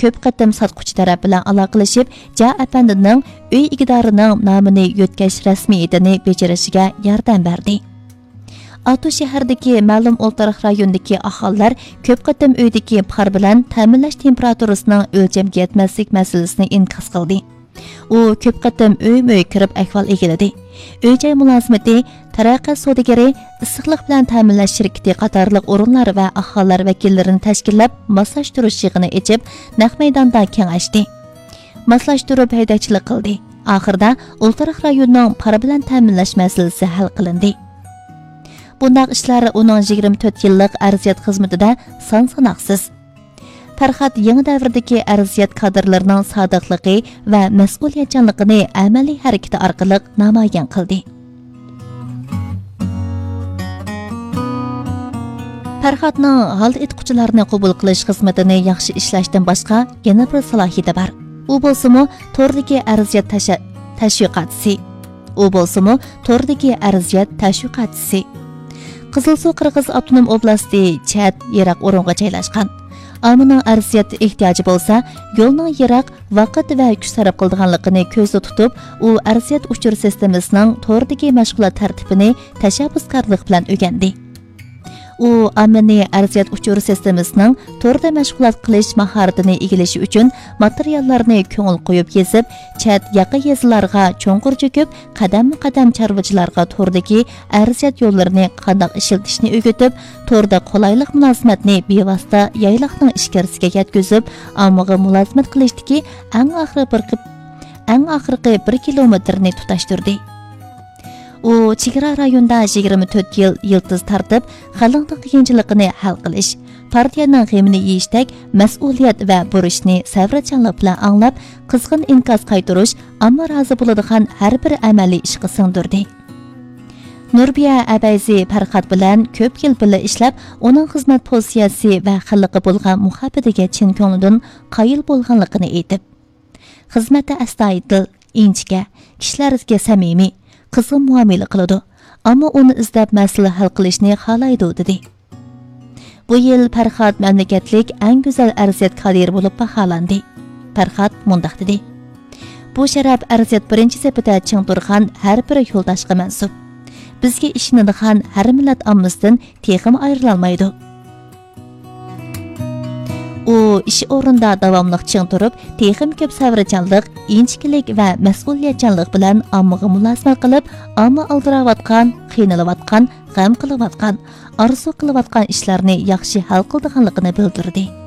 ko'p qatim sotquchi taraf bilan aloqalashib, Ja apandining uy igidorining nomini yo'tkash rasmiyatini bejirishiga yordam berdi. Atu shahardagi ma'lum o'ltariq rayondagi aholilar ko'p qatim uydagi buxor bilan ta'minlash temperaturasining o'lchamga yetmaslik masalasini inkos qildi. U ko'p qatim uy-mo'y kirib ahvol egiladi. Uy-joy mulozimati, taraqqiyot savdogari, issiqlik bilan ta'minlash shirkati qatorliq o'rinlar va aholilar vakillarini tashkillab, moslashtirish yig'ini ochib, naq maydonda kengashdi. Moslashtirib haydovchilik qildi. Oxirida o'ltariq rayonning para bilan ta'minlash masalasi hal qilindi. Bunday ishlar uning 24 yillik arziyat xizmatida son-sanoqsiz. Farhod yangi davrdagi arziyat kadrlarining sodiqligi va mas'uliyatchanligini amaliy harakati orqali namoyon qildi. Farhodning hal etquchilarni qabul qilish xizmatini yaxshi ishlashdan boshqa yana bir salohiyati bor. U bo'lsa-mu tordagi arziyat tashviqotchisi. Qizilsuv Qirg'iz avtonom oblasti Chat yiroq o'ringa joylashgan. Ammo arziyat ehtiyoji bo'lsa, yo'lning yiroq vaqt va kuch sarf qilganligini ko'zda tutib, u arziyat uchur sistemasining tordagi mashg'ulot tartibini tashabbuskorlik bilan o'rgandi. U amniy arziyat uchur sistemasining torda mashg'ulot qilish mahoratini egillashi uchun materiallarni ko'ngil qo'yib yezib, chat yaqin yezilarga cho'nqur cho'kib, qadam-qadam chorvachilarga tordagi arziyat yo'llarini qanday ishlatishni o'rgatib, torda qulaylik munosabatni bevosita yayloqning ichkarisiga yetkazib, ommaga mulozimat qilishdagi eng oxirgi 1 kilometrni tutashtirdi. U chegara rayonda 24 yil yiltiz tartib, xalqning qiyinchiligini hal qilish, partiyaning g'amini yeyishdek mas'uliyat va burishni savrachanlik bilan anglab, qizg'in inkos qaytarish, ammo rozi bo'ladigan har bir amaliy ishga singdirdi. Nurbiya Abayzi Farhod bilan ko'p yil birga ishlab, uning xizmat pozitsiyasi va xalqqa bo'lgan muhabbatiga chin ko'ngildan qoyil bo'lganligini aytib, xizmati astoydil, inchga, kishilarga samimiy, qizg'in muomala qiladi, ammo uni izlab masala hal qilishni xohlaydi dedi. Bu yil Farhod mamlakatlik eng go'zal arziyat kadiri bo'lib baholandi. Farhod mundaq dedi: "Bu sharaf arziyat birinchi safida ching turgan har bir yo'ldoshga mansub. Bizga ishonadigan har millat ommasidan texim ayrilolmaydi." U ish o'rinda davomli ching turib, texim ko'p savrachanlik, inchkilik va mas'uliyatchanlik bilan ommaga mulozimat qilib, omma aldirayotgan, qiynalayotgan, g'am qilayotgan, orzu qilayotgan ishlarni yaxshi hal qilganligini bildirdi.